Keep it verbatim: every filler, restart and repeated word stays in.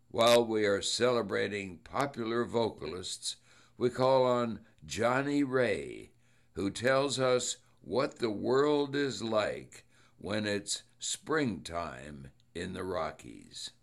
While we are celebrating popular vocalists, we call on Johnny Ray, who tells us what the world is like when it's springtime in the Rockies.